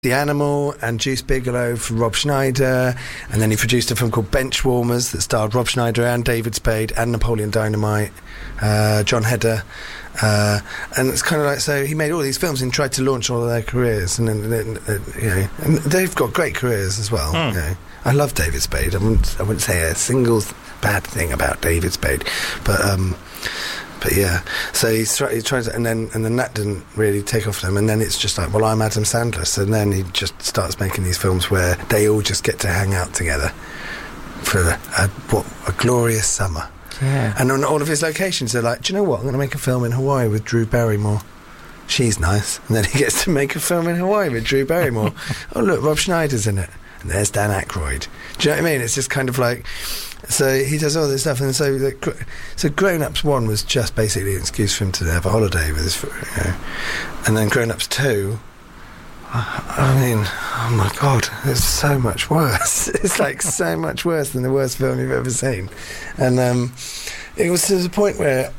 The Animal and Juice Bigelow for Rob Schneider, and then he produced a film called Benchwarmers that starred Rob Schneider and David Spade and Napoleon Dynamite, John Heder, and it's kind of like, so he made all these films and tried to launch all of their careers, and then and they've got great careers as well. You know. I love David Spade. I wouldn't say a single bad thing about David Spade, but yeah, so he tries, and then that didn't really take off for him, and then it's just like, well, I'm Adam Sandler, and then he just starts making these films where they all just get to hang out together for a glorious summer. Yeah. And on all of his locations, they're like, do you know what? I'm going to make a film in Hawaii with Drew Barrymore. She's nice. And then he gets to make a film in Hawaii with Drew Barrymore. Oh, look, Rob Schneider's in it. And there's Dan Aykroyd. Do you know what I mean? It's just kind of like... So he does all this stuff, and so Grown Ups 1 was just basically an excuse for him to have a holiday with his, and then Grown Ups 2, I mean, oh my God, it's so much worse. It's like so much worse than the worst film you've ever seen, and it was to the point where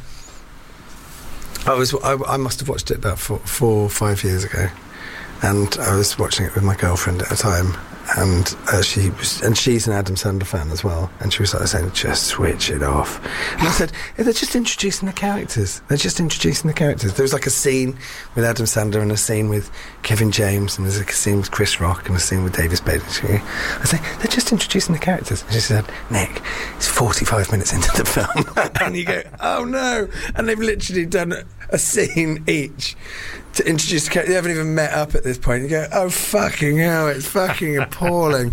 I must have watched it about 4 or 5 years ago, and I was watching it with my girlfriend at the time. And she's an Adam Sandler fan as well, and she was like saying, just switch it off. And I said, they're just introducing the characters. There was like a scene with Adam Sandler and a scene with Kevin James, and there's like a scene with Chris Rock and a scene with David Spade. I said, they're just introducing the characters. And she said, Nick, it's 45 minutes into the film. And you go, oh no. And they've literally done a scene each to introduce the character. They haven't even met up at this point. You go, oh fucking hell, it's fucking appalling.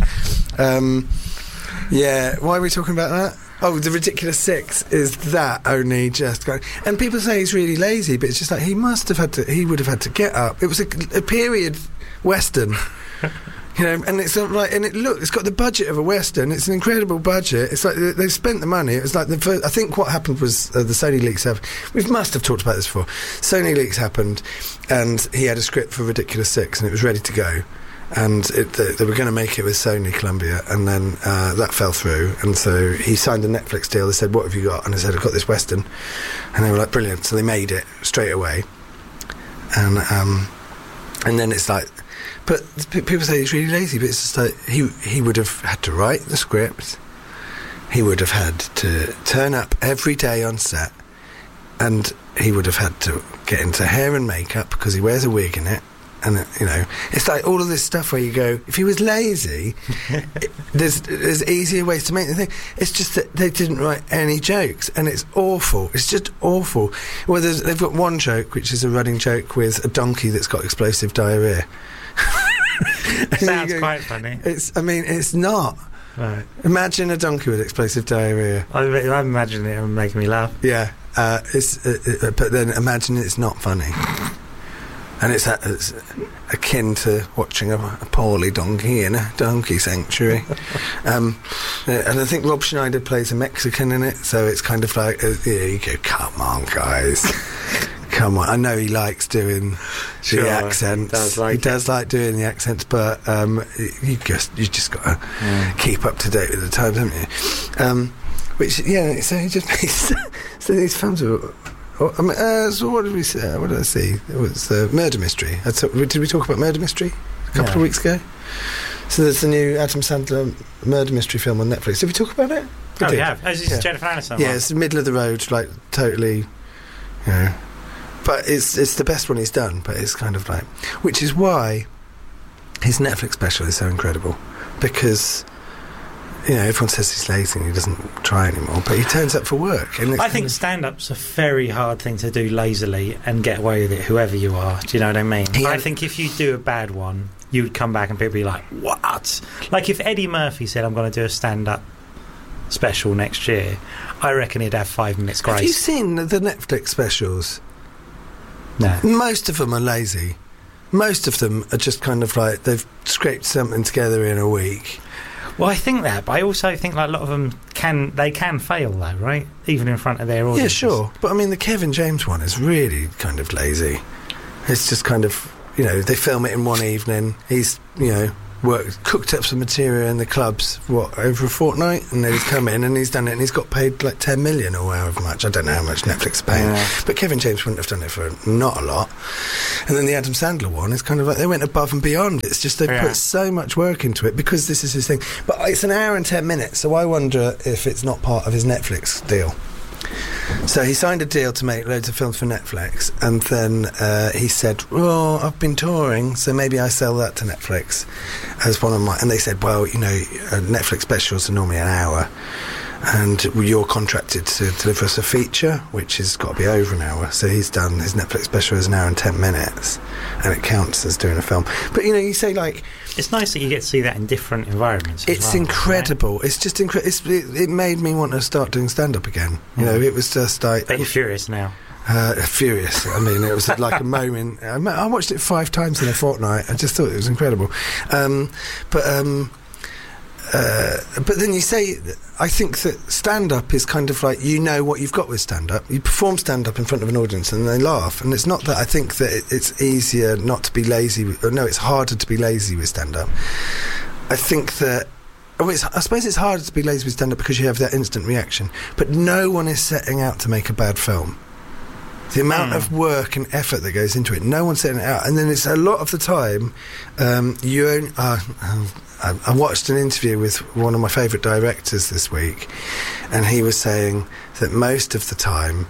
Yeah, why are we talking about that? Oh, The Ridiculous Six is that only just going. And people say he's really lazy, but it's just like he would have had to get up. It was a period western. And it's not like, and it's got the budget of a western. It's an incredible budget. It's like they've spent the money. It was like I think what happened was the Sony leaks we must have talked about this before. Sony leaks happened, and he had a script for Ridiculous Six, and it was ready to go. And they were going to make it with Sony Columbia, and then that fell through, and so he signed a Netflix deal. They said, what have you got? And I said, I've got this western. And they were like, brilliant. So they made it straight away, and then it's like, but people say he's really lazy, but it's just like he would have had to write the script, he would have had to turn up every day on set, and he would have had to get into hair and makeup because he wears a wig in it. And it's like all of this stuff where you go, if he was lazy, there's easier ways to make the thing. It's just that they didn't write any jokes, and it's awful. It's just awful. Well, they've got one joke, which is a running joke with a donkey that's got explosive diarrhea. Sounds quite funny. It's not. Right. Imagine a donkey with explosive diarrhea. I'm imagining it and making me laugh. Yeah, but then imagine it's not funny. And it's akin to watching a poorly donkey in a donkey sanctuary. And I think Rob Schneider plays a Mexican in it, so it's kind of like, you go, come on, guys. Come on. I know he likes doing the accents. He does like doing the accents, but you just got to keep up to date with the times, haven't you? So he just makes... So these films are... so what did we say? What did I see? It was Murder Mystery. Did we talk about Murder Mystery a couple of weeks ago? So there's the new Adam Sandler Murder Mystery film on Netflix. Did we talk about it? We have. It's Jennifer Aniston. Yeah, it's the middle of the road, like totally, But it's the best one he's done. But it's kind of like, which is why his Netflix special is so incredible, because. Everyone says he's lazy and he doesn't try anymore, but he turns up for work. And I think stand-up's a very hard thing to do lazily and get away with it, whoever you are. Do you know what I mean? I think if you do a bad one, you would come back and people would be like, what? Like if Eddie Murphy said, I'm going to do a stand-up special next year, I reckon he'd have 5 minutes grace. Have you seen the Netflix specials? No. Most of them are lazy. Most of them are just kind of like they've scraped something together in a week. Well, I think that, but I also think like a lot of them can fail though, right? Even in front of their audience. Yeah, sure. But I mean, the Kevin James one is really kind of lazy. It's just kind of, they film it in one evening. He's, cooked up some material in the clubs, over a fortnight, and then he's come in and he's done it, and he's got paid like 10 million or however much. I don't know how much Netflix are paying, but Kevin James wouldn't have done it for not a lot. And then the Adam Sandler one is kind of like they went above and beyond. It's just they put so much work into it because this is his thing. But it's an hour and 10 minutes, so I wonder if it's not part of his Netflix deal. So he signed a deal to make loads of films for Netflix, and then he said, "Well, I've been touring, so maybe I sell that to Netflix as one of my." And they said, "Well, Netflix specials are normally an hour, and you're contracted to deliver us a feature, which has got to be over an hour." So he's done his Netflix special as an hour and 10 minutes, and it counts as doing a film. But you say like. It's nice that you get to see that in different environments. It's incredible. Right? It's just incredible. It made me want to start doing stand-up again. It was just like... But you're furious now. Furious. I mean, it was like a moment. I watched it 5 times in a fortnight. I just thought it was incredible. But then you say, I think that stand-up is kind of like, what you've got with stand-up. You perform stand-up in front of an audience and they laugh. And it's not that I think that it's easier not to be lazy. It's harder to be lazy with stand-up. I think that... I suppose it's harder to be lazy with stand-up because you have that instant reaction. But no one is setting out to make a bad film. The amount of work and effort that goes into it, no one's setting it out. And then it's a lot of the time, I watched an interview with one of my favourite directors this week, and he was saying that most of the time,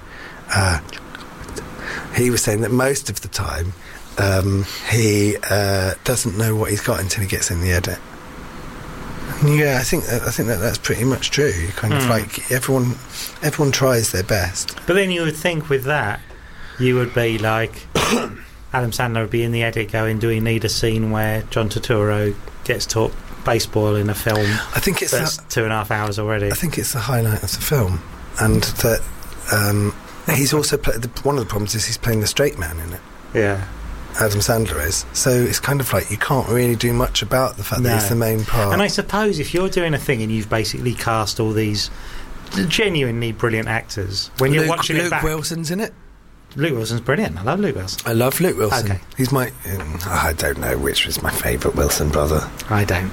he doesn't know what he's got until he gets in the edit. Yeah, I think that's pretty much true. You kind of like everyone tries their best. But then you would think with that, you would be like Adam Sandler would be in the edit going, "Do we need a scene where John Turturro gets taught baseball in a film?" I think it's that's 2.5 hours already. I think it's the highlight of the film, and that he's also one of the problems is he's playing the straight man in it. Yeah. Adam Sandler is. So it's kind of like you can't really do much about the fact that he's the main part. And I suppose if you're doing a thing and you've basically cast all these genuinely brilliant actors, when you're watching it back... Luke Wilson's in it. Luke Wilson's brilliant. I love Luke Wilson. I love Luke Wilson. Okay. He's my... I don't know which was my favourite Wilson brother. I don't.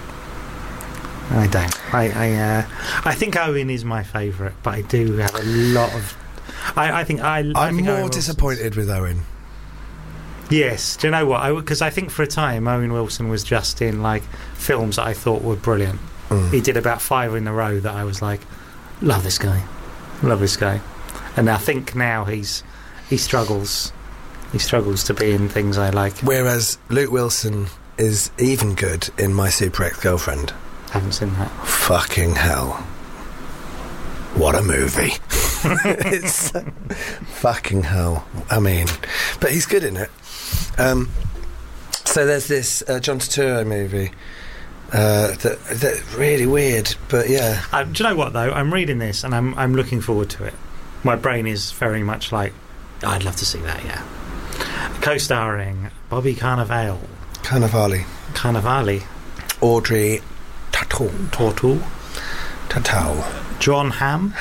I think Owen is my favourite, but I do have a lot of... I'm more disappointed with Owen. Yes, do you know what? Because I think for a time Owen Wilson was just in like films that I thought were brilliant. He did about 5 in a row that I was like, love this guy, and I think now he struggles to be in things I like. Whereas Luke Wilson is even good in My Super Ex-Girlfriend. Haven't seen that. Fucking hell, what a movie. It's fucking hell. I mean, but he's good in it. So there's this John Turturro movie that really weird, but yeah. Do you know what though? I'm reading this and I'm looking forward to it. My brain is very much like, I'd love to see that. Yeah. Co-starring Bobby Cannavale, Audrey Tautou, John Hamm,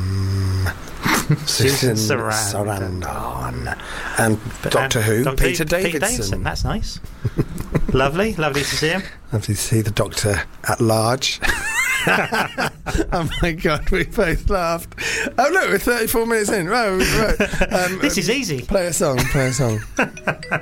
Susan Sarandon, and Doctor Who, Peter Davidson. That's nice. Lovely to see him. Lovely to see the Doctor at large. Oh my God, we both laughed. Oh look, we're 34 minutes in. Right. This is easy. Play a song.